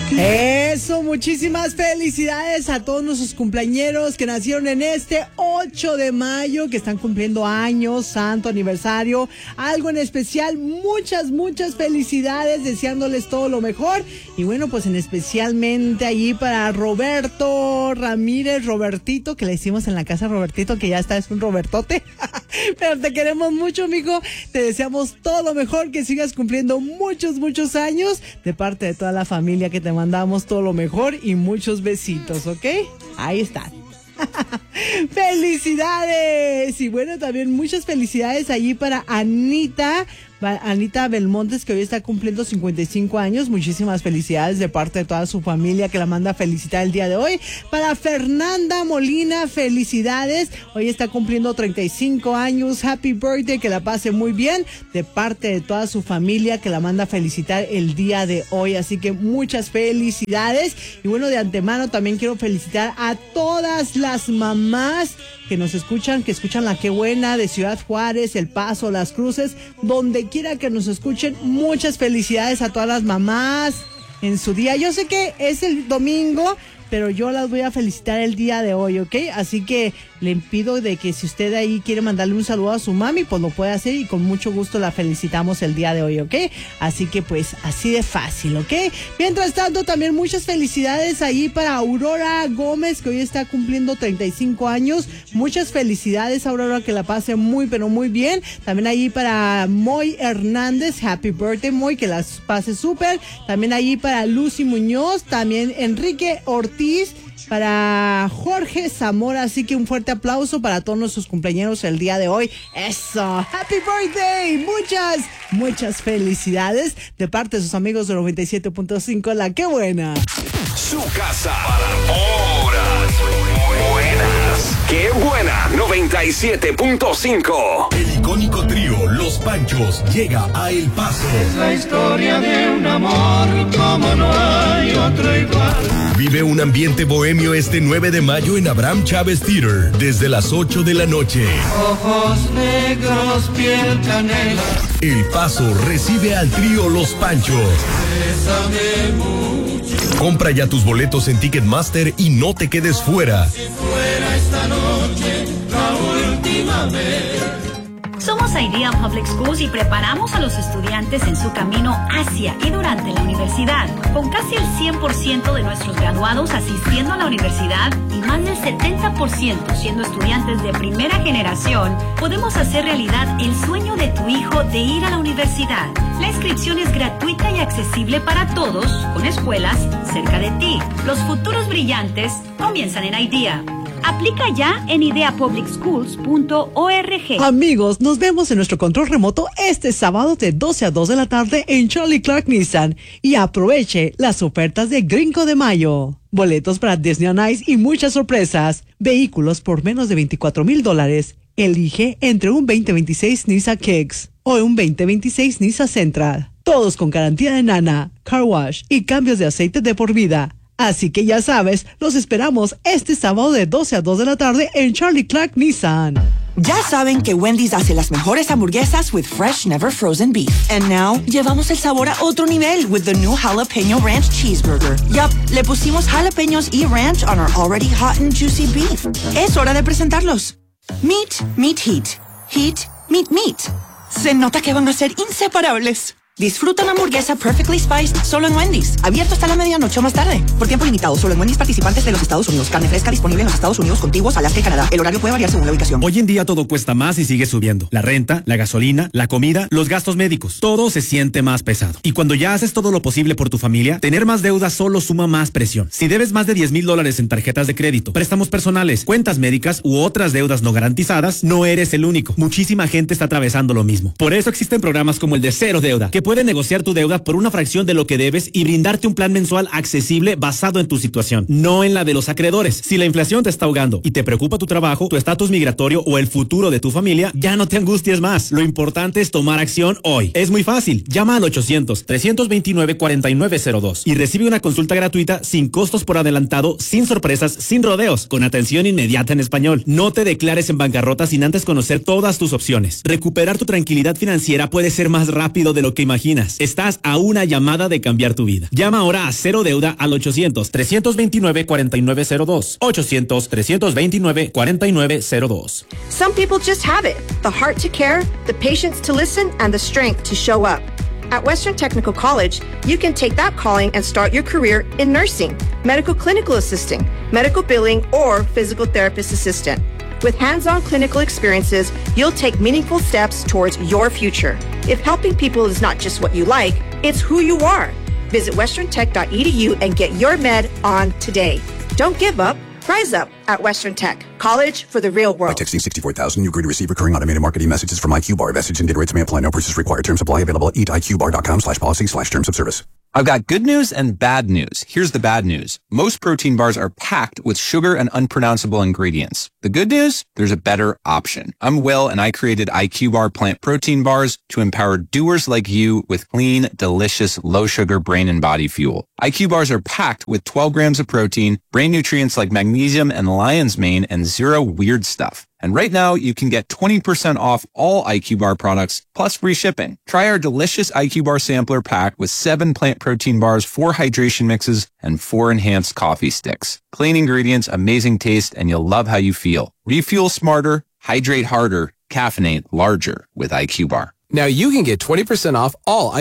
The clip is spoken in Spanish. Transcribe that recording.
Eso, muchísimas felicidades a todos nuestros cumpleañeros que nacieron en este 8 de mayo, que están cumpliendo años, santo aniversario, algo en especial. Muchas felicidades, deseándoles todo lo mejor. Y bueno, pues en especialmente allí para Roberto Ramírez, Robertito, que le hicimos en la casa a Robertito, que ya está, es un Robertote. Pero te queremos mucho, mijo. Te deseamos todo lo mejor, que sigas cumpliendo muchos años, de parte de toda la familia, que te mandamos todo lo mejor y muchos besitos, ¿ok? Ahí están. ¡Felicidades! Y bueno, también muchas felicidades allí para Anita Belmontes, que hoy está cumpliendo 55 años. Muchísimas felicidades de parte de toda su familia, que la manda a felicitar el día de hoy. Para Fernanda Molina, felicidades. Hoy está cumpliendo 35 años. Happy birthday, que la pase muy bien, de parte de toda su familia, que la manda a felicitar el día de hoy. Así que muchas felicidades. Y bueno, de antemano también quiero felicitar a todas las mamás que nos escuchan, que escuchan La Qué Buena de Ciudad Juárez, El Paso, Las Cruces, donde quiera que nos escuchen. Muchas felicidades a todas las mamás en su día. Yo sé que es el domingo, pero yo las voy a felicitar el día de hoy, ¿ok? Así que le pido de que si usted ahí quiere mandarle un saludo a su mami, pues lo puede hacer y con mucho gusto la felicitamos el día de hoy, ¿ok? Así que pues así de fácil, ¿ok? Mientras tanto, también muchas felicidades ahí para Aurora Gómez, que hoy está cumpliendo 35 años. Muchas felicidades, Aurora, que la pase muy, pero muy bien. También ahí para Moy Hernández, happy birthday, Moy, que las pase súper. También ahí para Lucy Muñoz, también Enrique Ortiz, para Jorge Zamora. Así que un fuerte aplauso para todos nuestros cumpleaños el día de hoy. Eso, happy birthday, muchas felicidades de parte de sus amigos de 97.5 La Qué Buena. Su casa para horas buenas. Qué Buena 97.5. El icónico trío Los Panchos llega a El Paso. Es la historia de un amor como no hay otro igual. Vive un ambiente bohemio este 9 de mayo en Abraham Chávez Theater, desde las 8 de la noche. Ojos negros, piel canela. El Paso recibe al trío Los Panchos. Bésame mucho. Compra ya tus boletos en Ticketmaster y no te quedes fuera. Si fuera esta noche la última vez. Somos IDEA Public Schools y preparamos a los estudiantes en su camino hacia y durante la universidad. Con casi el 100% de nuestros graduados asistiendo a la universidad y más del 70% siendo estudiantes de primera generación, podemos hacer realidad el sueño de tu hijo de ir a la universidad. La inscripción es gratuita y accesible para todos, con escuelas cerca de ti. Los futuros brillantes comienzan en IDEA. Aplica ya en ideapublicschools.org. Amigos, nos vemos en nuestro control remoto este sábado de 12 a 2 de la tarde en Charlie Clark Nissan. Y aproveche las ofertas de Gringo de Mayo. Boletos para Disney on Ice y muchas sorpresas. Vehículos por menos de $24,000. Elige entre un 2026 Nissan Kicks o un 2026 Nissan Sentra. Todos con garantía de Nana, car wash y cambios de aceite de por vida. Así que ya sabes, los esperamos este sábado de 12 a 2 de la tarde en Charlie Clark Nissan. Ya saben que Wendy's hace las mejores hamburguesas with fresh, never frozen beef. And now, llevamos el sabor a otro nivel with the new Jalapeno Ranch Cheeseburger. Yup, le pusimos jalapeños y ranch on our already hot and juicy beef. Es hora de presentarlos. Meat, meat, heat. Heat, meat, meat. Se nota que van a ser inseparables. Disfruta una hamburguesa perfectly spiced solo en Wendy's. Abierto hasta la medianoche o más tarde. Por tiempo limitado, solo en Wendy's participantes de los Estados Unidos. Carne fresca disponible en los Estados Unidos, contiguos, Alaska y Canadá. El horario puede variar según la ubicación. Hoy en día todo cuesta más y sigue subiendo. La renta, la gasolina, la comida, los gastos médicos. Todo se siente más pesado. Y cuando ya haces todo lo posible por tu familia, tener más deuda solo suma más presión. Si debes más de $10,000 en tarjetas de crédito, préstamos personales, cuentas médicas u otras deudas no garantizadas, no eres el único. Muchísima gente está atravesando lo mismo. Por eso existen programas como el de Cero Deuda, que pueden negociar tu deuda por una fracción de lo que debes y brindarte un plan mensual accesible basado en tu situación, no en la de los acreedores. Si la inflación te está ahogando y te preocupa tu trabajo, tu estatus migratorio o el futuro de tu familia, ya no te angusties más. Lo importante es tomar acción hoy. Es muy fácil. Llama al 800-329-4902 y recibe una consulta gratuita sin costos por adelantado, sin sorpresas, sin rodeos, con atención inmediata en español. No te declares en bancarrota sin antes conocer todas tus opciones. Recuperar tu tranquilidad financiera puede ser más rápido de lo que imaginas. Estás a una llamada de cambiar tu vida. Llama ahora a Cero Deuda al 800-329-4902. 800-329-4902. Some people just have it. The heart to care, the patience to listen, and the strength to show up. At Western Technical College, you can take that calling and start your career in nursing, medical clinical assisting, medical billing, or physical therapist assistant. With hands-on clinical experiences, you'll take meaningful steps towards your future. If helping people is not just what you like, it's who you are. Visit westerntech.edu and get your med on today. Don't give up. Rise up at Western Tech. College for the real world. By texting 64,000, you agree to receive recurring automated marketing messages from IQ Bar. Message and data rates may apply. No purchase required. Terms apply. Available at eatiqbar.com/policy/terms of service. I've got good news and bad news. Here's the bad news. Most protein bars are packed with sugar and unpronounceable ingredients. The good news? There's a better option. I'm Will, and I created IQ Bar plant protein bars to empower doers like you with clean, delicious, low-sugar brain and body fuel. IQ bars are packed with 12 grams of protein, brain nutrients like magnesium and lion's mane, and zero weird stuff. And right now, you can get 20% off all IQ Bar products, plus free shipping. Try our delicious IQ Bar sampler pack with 7 plant protein bars, 4 hydration mixes, and 4 enhanced coffee sticks. Clean ingredients, amazing taste, and you'll love how you feel. Refuel smarter, hydrate harder, caffeinate larger with IQ Bar. Now you can get 20% off all